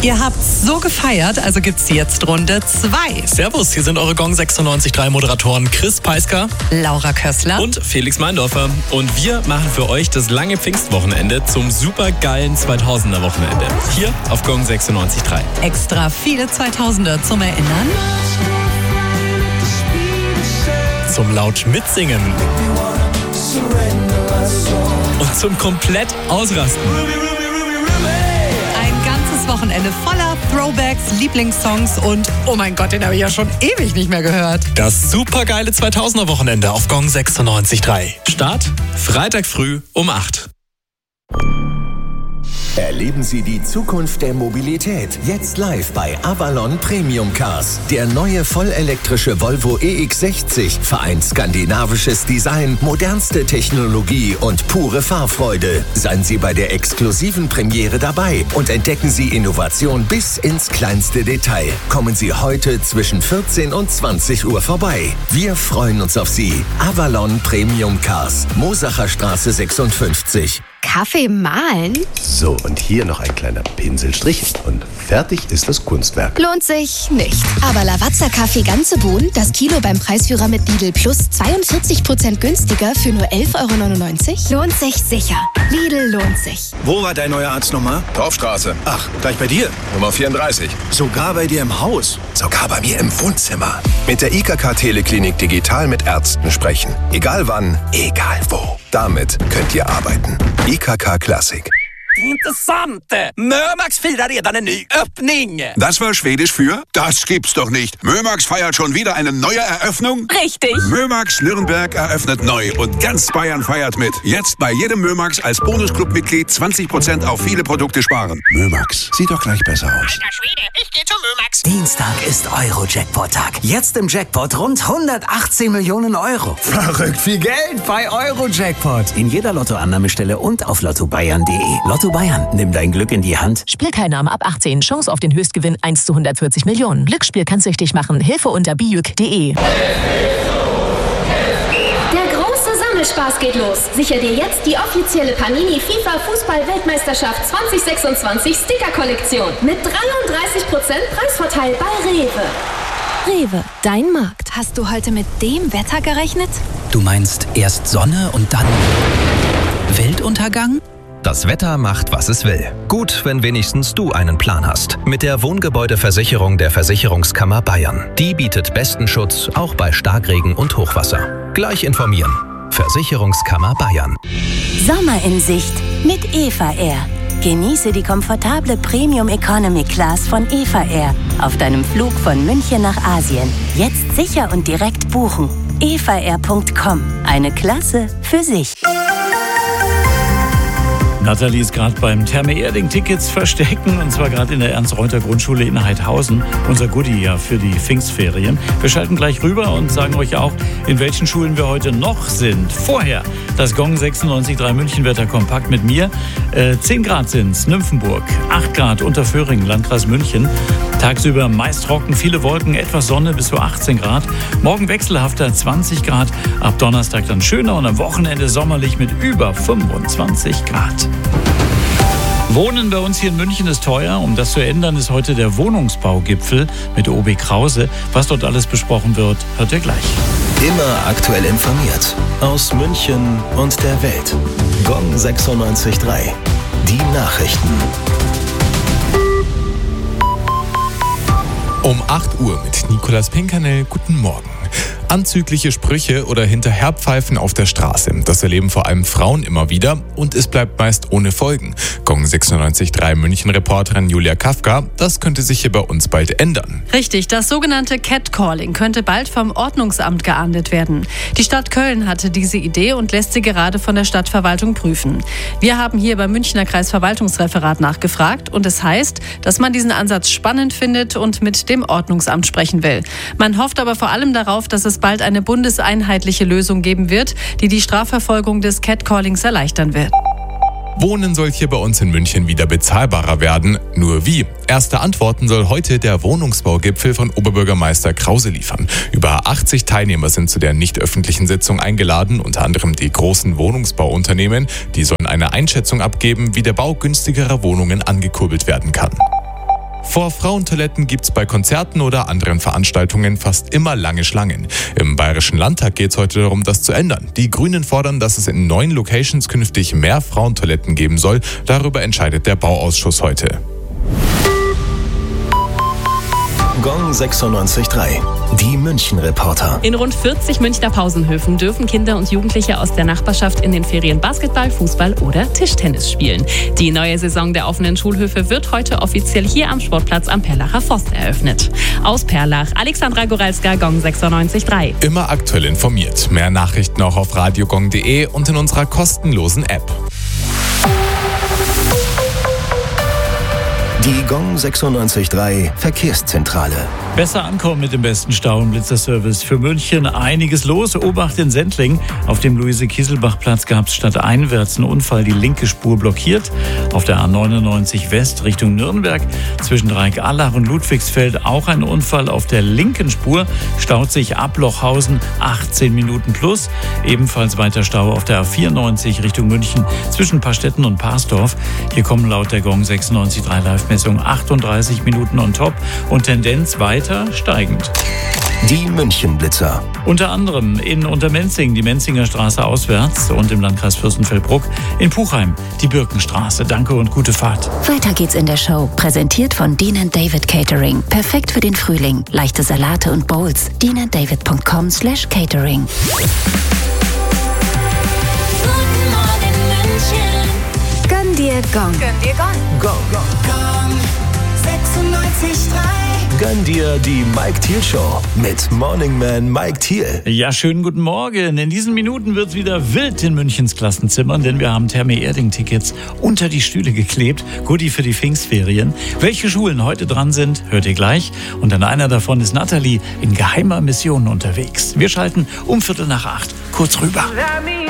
Ihr habt's so gefeiert, also gibt's jetzt Runde 2. Servus, hier sind eure Gong 96.3 Moderatoren Chris Peisker, Laura Kössler und Felix Meindorfer. Und wir machen für euch das lange Pfingstwochenende zum supergeilen 2000er Wochenende. Hier auf Gong 96.3. Extra viele 2000er zum Erinnern. Zum laut mitsingen. Und zum komplett ausrasten. Ein ganzes Wochenende voller Throwbacks, Lieblingssongs und, oh mein Gott, den habe ich ja schon ewig nicht mehr gehört. Das supergeile 2000er Wochenende auf Gong 96.3. Start Freitag früh um 8. Erleben Sie die Zukunft der Mobilität jetzt live bei Avalon Premium Cars. Der neue vollelektrische Volvo EX60 vereint skandinavisches Design, modernste Technologie und pure Fahrfreude. Seien Sie bei der exklusiven Premiere dabei und entdecken Sie Innovation bis ins kleinste Detail. Kommen Sie heute zwischen 14 und 20 Uhr vorbei. Wir freuen uns auf Sie. Avalon Premium Cars, Mosacher Straße 56. Kaffee mahlen? So, und hier noch ein kleiner Pinselstrich und fertig ist das Kunstwerk. Lohnt sich nicht. Aber Lavazza Kaffee ganze Bohnen, das Kilo beim Preisführer mit Lidl Plus 42% günstiger für nur 11,99 €? Lohnt sich sicher. Lidl lohnt sich. Wo war dein neuer Arzt nochmal? Dorfstraße. Ach, gleich bei dir? Nummer 34. Sogar bei dir im Haus? Sogar bei mir im Wohnzimmer. Mit der IKK Teleklinik digital mit Ärzten sprechen. Egal wann, egal wo. Damit könnt ihr arbeiten. IKK Klassik. Intressante! Mömax firar redan en ny öppning! Das war Schwedisch für? Das gibt's doch nicht. Mömax feiert schon wieder eine neue Eröffnung? Richtig! Mömax Nürnberg eröffnet neu und ganz Bayern feiert mit. Jetzt bei jedem Mömax als Bonusclub-Mitglied 20% auf viele Produkte sparen. Mömax, sieht doch gleich besser aus. Alter Schwede, ich geh zum Mömax! Dienstag ist Euro-Jackpot-Tag. Jetzt im Jackpot rund 118 Millionen Euro. Verrückt viel Geld bei Euro-Jackpot. In jeder Lottoannahmestelle und auf lottobayern.de. Lotto Bayern, nimm dein Glück in die Hand. Spielteilnahme ab 18. Chance auf den Höchstgewinn 1 zu 140 Millionen. Glücksspiel kann süchtig machen. Hilfe unter bijuk.de. Der große Sammelspaß geht los. Sicher dir jetzt die offizielle Panini FIFA Fußball-Weltmeisterschaft 2026 Sticker-Kollektion. Mit 33% Preisvorteil bei Rewe. Rewe, dein Markt. Hast du heute mit dem Wetter gerechnet? Du meinst erst Sonne und dann Weltuntergang? Das Wetter macht, was es will. Gut, wenn wenigstens du einen Plan hast. Mit der Wohngebäudeversicherung der Versicherungskammer Bayern. Die bietet besten Schutz, auch bei Starkregen und Hochwasser. Gleich informieren. Versicherungskammer Bayern. Sommer in Sicht mit Eva Air. Genieße die komfortable Premium Economy Class von Eva Air auf deinem Flug von München nach Asien. Jetzt sicher und direkt buchen. evaair.com. Eine Klasse für sich. Nathalie ist gerade beim Therme-Erding Tickets verstecken, und zwar gerade in der Ernst-Reuter-Grundschule in Heidhausen. Unser Goodie ja für die Pfingstferien. Wir schalten gleich rüber und sagen euch auch, in welchen Schulen wir heute noch sind. Vorher das Gong 96.3 München-Wetter kompakt mit mir. 10 Grad sind's, Nymphenburg. 8 Grad Unterföhring, Landkreis München. Tagsüber meist trocken, viele Wolken, etwas Sonne bis zu 18 Grad. Morgen wechselhafter 20 Grad. Ab Donnerstag dann schöner und am Wochenende sommerlich mit über 25 Grad. Wohnen bei uns hier in München ist teuer. Um das zu ändern, ist heute der Wohnungsbaugipfel mit OB Krause. Was dort alles besprochen wird, hört ihr gleich. Immer aktuell informiert. Aus München und der Welt. Gong 96.3. Die Nachrichten. Um 8 Uhr mit Nicolas Pinkernell. Guten Morgen. Anzügliche Sprüche oder Hinterherpfeifen auf der Straße. Das erleben vor allem Frauen immer wieder und es bleibt meist ohne Folgen. Gong 96.3 München-Reporterin Julia Kafka, das könnte sich hier bei uns bald ändern. Richtig, das sogenannte Catcalling könnte bald vom Ordnungsamt geahndet werden. Die Stadt Köln hatte diese Idee und lässt sie gerade von der Stadtverwaltung prüfen. Wir haben hier beim Münchner Kreisverwaltungsreferat nachgefragt und es heißt, dass man diesen Ansatz spannend findet und mit dem Ordnungsamt sprechen will. Man hofft aber vor allem darauf, dass es bald eine bundeseinheitliche Lösung geben wird, die die Strafverfolgung des Catcallings erleichtern wird. Wohnen soll hier bei uns in München wieder bezahlbarer werden. Nur wie? Erste Antworten soll heute der Wohnungsbaugipfel von Oberbürgermeister Krause liefern. Über 80 Teilnehmer sind zu der nicht öffentlichen Sitzung eingeladen, unter anderem die großen Wohnungsbauunternehmen. Die sollen eine Einschätzung abgeben, wie der Bau günstigerer Wohnungen angekurbelt werden kann. Vor Frauentoiletten gibt's bei Konzerten oder anderen Veranstaltungen fast immer lange Schlangen. Im Bayerischen Landtag geht es heute darum, das zu ändern. Die Grünen fordern, dass es in 9 Locations künftig mehr Frauentoiletten geben soll. Darüber entscheidet der Bauausschuss heute. Gong 96.3. Die München-Reporter. In rund 40 Münchner Pausenhöfen dürfen Kinder und Jugendliche aus der Nachbarschaft in den Ferien Basketball, Fußball oder Tischtennis spielen. Die neue Saison der offenen Schulhöfe wird heute offiziell hier am Sportplatz am Perlacher Forst eröffnet. Aus Perlach, Alexandra Goralska, Gong 96.3. Immer aktuell informiert. Mehr Nachrichten auch auf radiogong.de und in unserer kostenlosen App. Die Gong 96.3 Verkehrszentrale. Besser ankommen mit dem besten Stau- und Blitzerservice für München. Einiges los. Obacht in Sendling. Auf dem Luise-Kieselbach-Platz gab es stadteinwärts einen Unfall. Die linke Spur blockiert. Auf der A99 West Richtung Nürnberg zwischen Dreieck-Allach und Ludwigsfeld auch ein Unfall. Auf der linken Spur staut sich ab Lochhausen 18 Minuten plus. Ebenfalls weiter Stau auf der A94 Richtung München zwischen Pastetten und Parsdorf. Hier kommen laut der Gong 96.3 Live-Messung 38 Minuten on top und Tendenz weiter steigend. Die München-Blitzer. Unter anderem in Untermenzing die Menzinger Straße auswärts und im Landkreis Fürstenfeldbruck in Puchheim die Birkenstraße. Danke und gute Fahrt. Weiter geht's in der Show. Präsentiert von Dean & David Catering. Perfekt für den Frühling. Leichte Salate und Bowls. deananddavid.com/catering. Gönn dir Gong. Gönn dir Gong. Gong 96.3. Gönn dir die Mike Thiel Show mit Morning Man Mike Thiel. Ja, schönen guten Morgen. In diesen Minuten wird es wieder wild in Münchens Klassenzimmern, denn wir haben Therme-Erding-Tickets unter die Stühle geklebt. Goodie für die Pfingstferien. Welche Schulen heute dran sind, hört ihr gleich. Und an einer davon ist Nathalie in geheimer Mission unterwegs. Wir schalten um 7:45 kurz rüber.